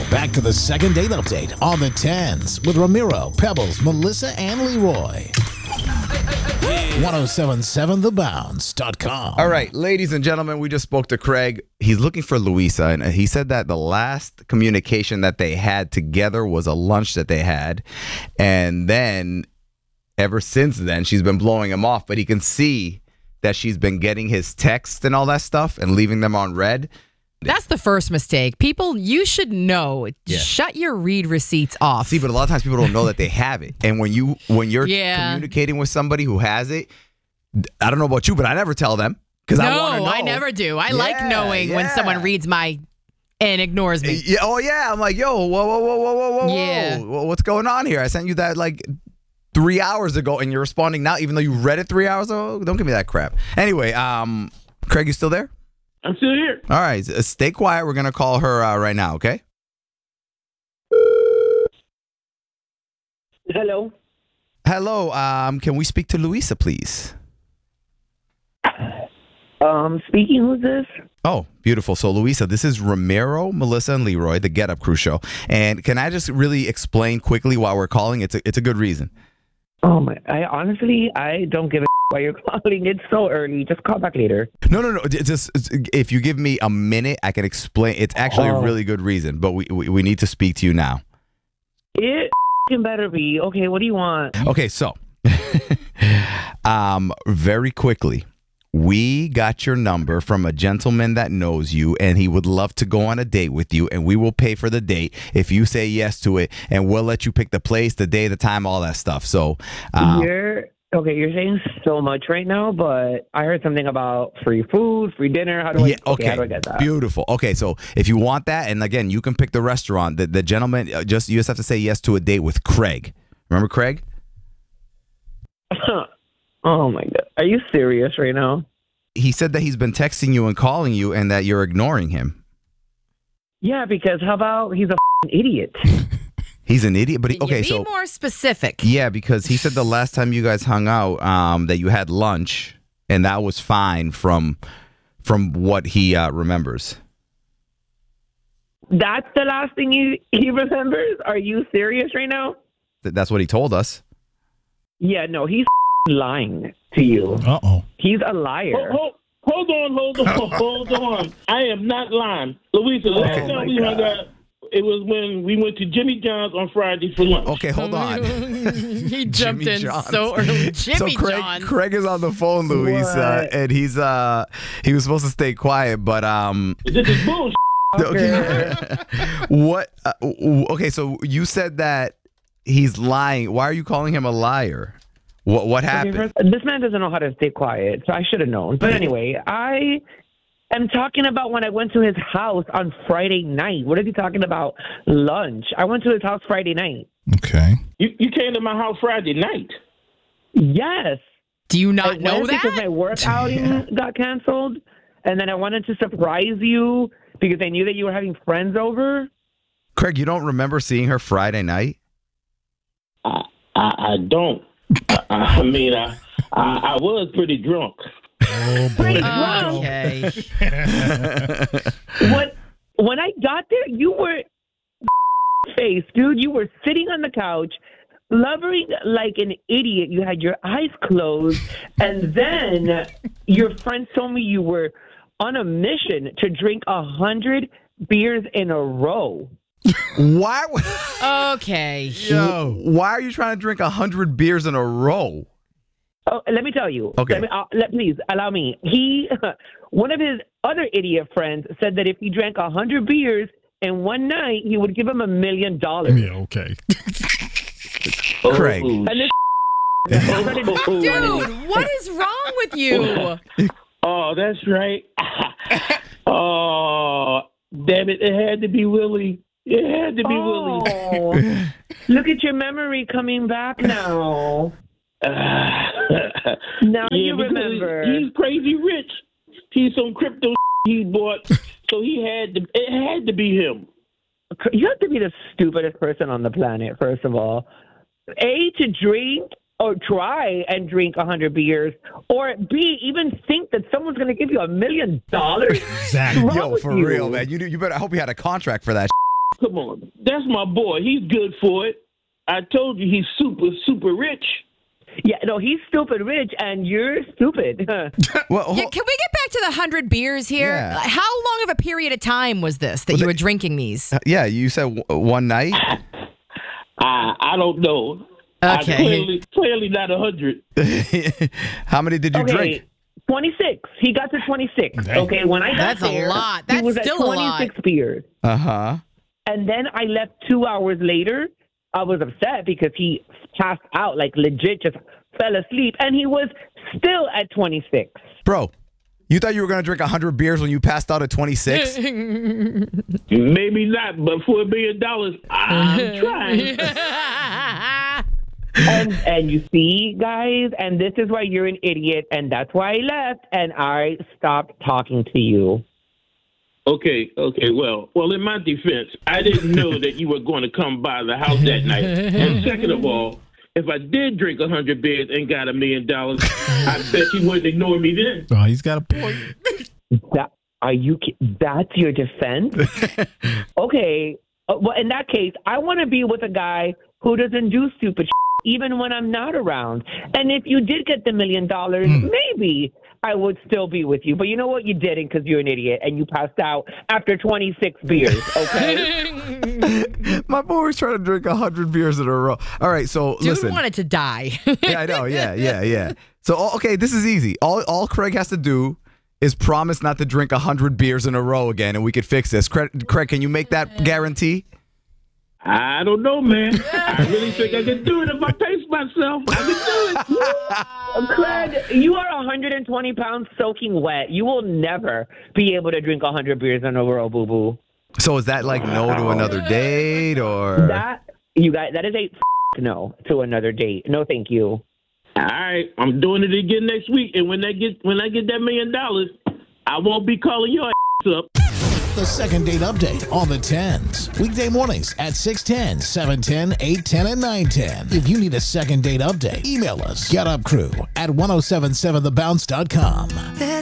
Back to the second date update on the 10s with Ramiro, Pebbles, Melissa, and Leroy. 1077thebounce.com. All right, ladies and gentlemen, we just spoke to Craig. He's looking for Luisa, and he said that the last communication that they had together was a lunch that they had. And then, ever since then, she's been blowing him off, but he can see that she's been getting his texts and all that stuff and leaving them on read. That's the first mistake. People, you should know. Yeah. Shut your read receipts off. See, but a lot of times people don't know that they have it. And when you're communicating with somebody who has it, I don't know about you, but I never tell them because I want to know. No, I never do. I like knowing when someone reads and ignores me. Yeah, oh yeah, I'm like, yo, whoa, Yeah. what's going on here? I sent you that like 3 hours ago, and you're responding now, even though you read it 3 hours ago. Don't give me that crap. Anyway, Craig, you still there? I'm still here. All right, stay quiet. We're gonna call her right now. Okay. Hello. Hello. Can we speak to Luisa, please? Speaking, who's this? Oh, beautiful. So, Luisa, this is Ramiro, Melissa, and Leroy, the Get Up Crew show. And can I just really explain quickly why we're calling? It's a good reason. Oh my! I don't give a why you're calling. It's so early. Just call back later. No. Just if you give me a minute, I can explain. It's actually a really good reason, but we need to speak to you now. It better be. Okay, what do you want? Okay, so very quickly, we got your number from a gentleman that knows you, and he would love to go on a date with you, and we will pay for the date if you say yes to it, and we'll let you pick the place, the day, the time, all that stuff. So, You're saying so much right now, but I heard something about free food, free dinner. How do I get that? Beautiful. Okay, so if you want that, and again, you can pick the restaurant. The gentleman, you just have to say yes to a date with Craig. Remember Craig? Oh my God. Are you serious right now? He said that he's been texting you and calling you and that you're ignoring him. Yeah, because how about he's a idiot? He's an idiot, but Can you be more specific? Yeah, because he said the last time you guys hung out, that you had lunch, and that was fine from what he remembers. That's the last thing he remembers? Are you serious right now? That's what he told us. Yeah, no, he's lying to you. Uh-oh. He's a liar. Hold on. I am not lying. Luisa, last time we hung out, it was when we went to Jimmy John's on Friday for lunch. Okay, hold on. He jumped Jimmy in John's. so early. Jimmy John's. Craig is on the phone, Luisa, and he was supposed to stay quiet, but This is bullshit. Okay. What? Okay, so you said that he's lying. Why are you calling him a liar? What happened? Okay, this man doesn't know how to stay quiet, so I should have known. But anyway, I am talking about when I went to his house on Friday night. What is he talking about? Lunch. I went to his house Friday night. Okay. You came to my house Friday night. Yes. Do you I not know went that? because my work outing got canceled, and then I wanted to surprise you because I knew that you were having friends over. Craig, you don't remember seeing her Friday night? I don't. I mean, I was pretty drunk. Oh, boy. Okay. When I got there, you were face, dude. You were sitting on the couch, blubbering like an idiot. You had your eyes closed, and then your friends told me you were on a mission to drink 100 beers in a row. Why? Okay. Yo, why are you trying to drink 100 beers in a row? Oh, let me tell you. Okay. Please allow me. One of his other idiot friends said that if he drank 100 beers in one night, he would give him $1 million. Yeah, okay. Craig. And this Dude, what is wrong with you? Oh, that's right. Oh, damn it. It had to be Willie. It had to be Willie. Look at your memory coming back now. Now you because remember. He's crazy rich. He's some crypto he bought, so it had to be him. You have to be the stupidest person on the planet, first of all. A, to drink or try and drink 100 beers, or B, even think that someone's going to give you $1 million. Exactly. Yo, for real, man. You better. I hope you had a contract for that. Come on. That's my boy. He's good for it. I told you he's super, super rich. Yeah, no, he's stupid rich, and you're stupid. Well, Yeah, can we get back to the 100 beers here? Yeah. How long of a period of time was this that you were drinking these? yeah, you said one night. I don't know. Okay. Clearly not 100. How many did you drink? 26. He got to 26. Okay, when I got That's a there, lot. he That's was still at a lot. 26 beers. Uh-huh. And then I left 2 hours later. I was upset because he passed out, like legit just fell asleep, and he was still at 26. Bro, you thought you were going to drink 100 beers when you passed out at 26? Maybe not, but for $1 million, I'm trying. And you see, guys, and this is why you're an idiot, and that's why I left, and I stopped talking to you. Okay. Well, in my defense, I didn't know that you were going to come by the house that night. And second of all, if I did drink 100 beers and got $1 million, I bet you wouldn't ignore me then. Oh, he's got a point. That's your defense? Okay. Well, in that case, I want to be with a guy who doesn't do stupid even when I'm not around. And if you did get the $1 million, maybe I would still be with you. But you know what? You didn't because you're an idiot and you passed out after 26 beers, okay? My boy was trying to drink 100 beers in a row. All right, so Dude listen. wanted to die. Yeah, I know. Yeah. So, okay, this is easy. All Craig has to do is promise not to drink 100 beers in a row again, and we could fix this. Craig, can you make that guarantee? I don't know, man. I really think I can do it if I pace myself. I can do it. Craig, you are 120 pounds soaking wet. You will never be able to drink 100 beers in a row, boo-boo. So is that like no to another date, or? That is a no to another date. No, thank you. All right, I'm doing it again next week, and when I get that $1 million, I won't be calling your ass up. The second date update on the 10s. Weekday mornings at 6:10, 7:10, 8:10, and 9:10. If you need a second date update, email us. GetUpCrew@1077thebounce.com.